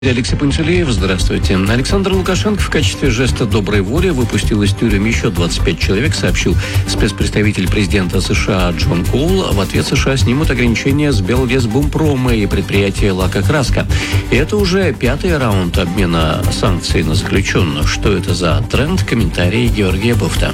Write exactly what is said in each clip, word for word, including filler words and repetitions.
Алексей Пантелеев, здравствуйте. Александр Лукашенко в качестве жеста доброй воли выпустил из тюрем еще двадцать пять человек, сообщил спецпредставитель президента США Джон Коул. В ответ США снимут ограничения с Беллесбумпрома и предприятия «Лака-Краска». И это уже пятый раунд обмена санкций на заключенных. Что это за тренд? Комментарий Георгия Буфта.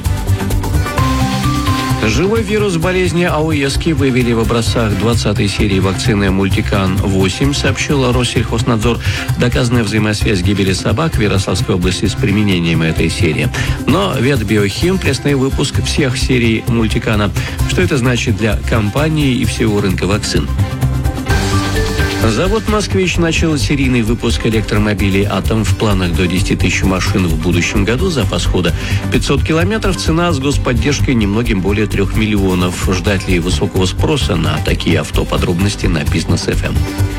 Живой вирус болезни АОЕСки выявили в образцах двадцатой серии вакцины Мультикан восемь, сообщила Россельхознадзор. Доказанная взаимосвязь гибели собак в Ярославской области с применением этой серии. Но Ветбиохим приостановил выпуск всех серий Мультикана. Что это значит для компании и всего рынка вакцин? Завод «Москвич» начал серийный выпуск электромобилей «Атом». В планах до десяти тысяч машин в будущем году. Запас хода пятьсот километров. Цена с господдержкой немногим более трех миллионов. Ждать ли высокого спроса на такие авто? Подробности на Бизнес эф эм.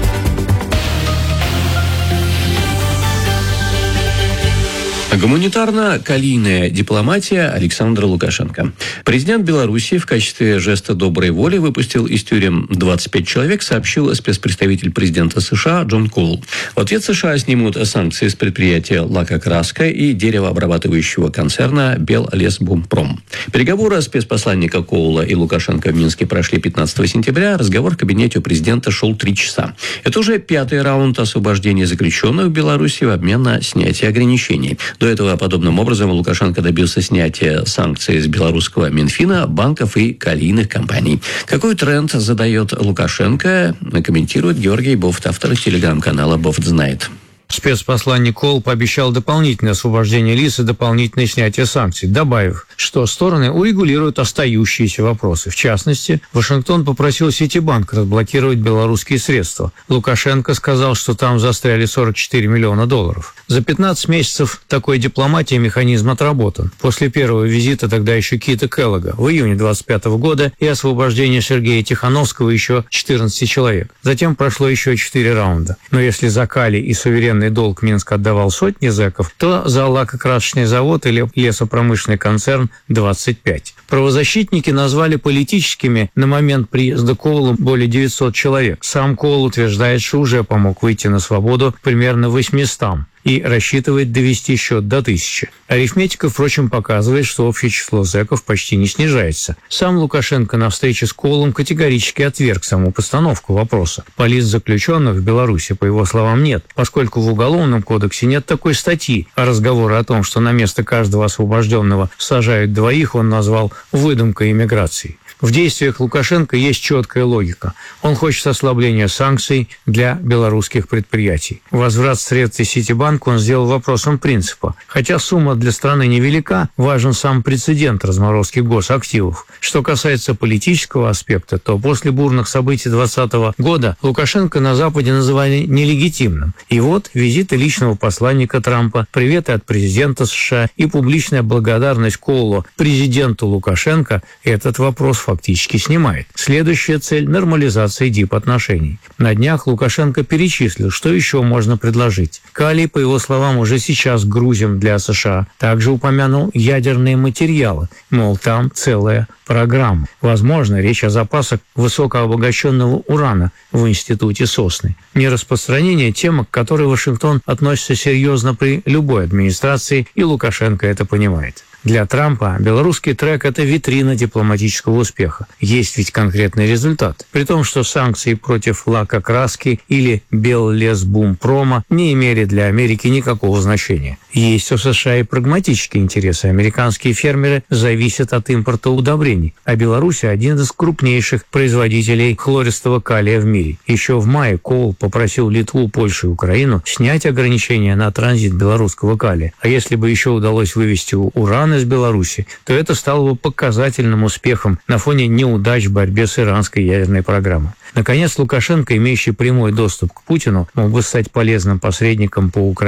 Гуманитарно-калийная дипломатия Александра Лукашенко. Президент Беларуси в качестве жеста доброй воли выпустил из тюрем двадцать пять человек, сообщил спецпредставитель президента США Джон Коул. В ответ США снимут санкции с предприятия «Лака-Краска» и деревообрабатывающего концерна «Беллесбумпром». Переговоры спецпосланника Коула и Лукашенко в Минске прошли пятнадцатого сентября. Разговор в кабинете у президента шел три часа. Это уже пятый раунд освобождения заключенных в Беларуси в обмен на снятие ограничений. До этого подобным образом Лукашенко добился снятия санкций с белорусского Минфина, банков и калийных компаний. Какой тренд задает Лукашенко, комментирует Георгий Буфт, автор телеграм-канала «Буфт знает». Спецпосланник Коул пообещал дополнительное освобождение лиц и дополнительное снятие санкций, добавив, что стороны урегулируют остающиеся вопросы. В частности, Вашингтон попросил Ситибанк разблокировать белорусские средства. Лукашенко сказал, что там застряли сорок четыре миллиона долларов. За пятнадцать месяцев такой дипломатии механизм отработан. После первого визита тогда еще Кита Келлога в июне двадцать пятого года и освобождения Сергея Тихановского еще четырнадцати человек. Затем прошло еще четыре раунда. Но если за калий и суверенный долг Минск отдавал сотни зэков, то за лакокрасочный завод или лесопромышленный концерн двадцать пять. Правозащитники назвали политическими на момент приезда Коула более девятисот человек. Сам Коул утверждает, что уже помог выйти на свободу примерно восьмистам и рассчитывает довести счет до тысячи. Арифметика, впрочем, показывает, что общее число зэков почти не снижается. Сам Лукашенко на встрече с Коулом категорически отверг саму постановку вопроса. Политзаключенных в Беларуси, по его словам, нет, поскольку в Уголовном кодексе нет такой статьи, а разговоры о том, что на место каждого освобожденного сажают двоих, он назвал выдумкой иммиграции. В действиях Лукашенко есть четкая логика. Он хочет ослабления санкций для белорусских предприятий. Возврат средств из Ситибанка он сделал вопросом принципа. Хотя сумма для страны невелика, важен сам прецедент разморозки госактивов. Что касается политического аспекта, то после бурных событий двадцатого года Лукашенко на Западе называли нелегитимным. И вот визиты личного посланника Трампа, приветы от президента США и публичная благодарность Коулу президенту Лукашенко этот вопрос фактически снимает. Следующая цель – нормализация дипотношений. На днях Лукашенко перечислил, что еще можно предложить. Калий, по его словам, уже сейчас грузим для США. Также упомянул ядерные материалы, мол, там целая программа. Возможно, речь о запасах высокообогащенного урана в институте Сосны. Нераспространение – тема, к которой Вашингтон относится серьезно при любой администрации, и Лукашенко это понимает. Для Трампа белорусский трек – это витрина дипломатического успеха. Есть ведь конкретный результат. При том, что санкции против Лака-Краски или Беллесбумпрома не имели для Америки никакого значения. Есть у США и прагматические интересы. Американские фермеры зависят от импорта удобрений, а Беларусь – один из крупнейших производителей хлористого калия в мире. Еще в мае Коул попросил Литву, Польшу и Украину снять ограничения на транзит белорусского калия. А если бы еще удалось вывести уран из Беларуси, то это стало бы показательным успехом на фоне неудач в борьбе с иранской ядерной программой. Наконец, Лукашенко, имеющий прямой доступ к Путину, мог бы стать полезным посредником по Украине.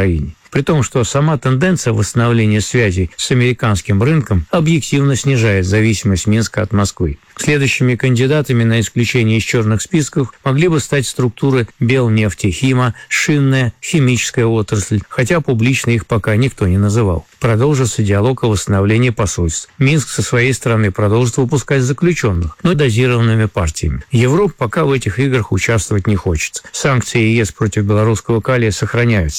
При том, что сама тенденция восстановления связей с американским рынком объективно снижает зависимость Минска от Москвы. Следующими кандидатами на исключение из черных списков могли бы стать структуры Белнефтехима, шинная, химическая отрасль, хотя публично их пока никто не называл. Продолжится диалог о восстановлении посольств. Минск со своей стороны продолжит выпускать заключенных, но дозированными партиями. Европа пока в этих играх участвовать не хочет. Санкции ЕС против белорусского калия сохраняются.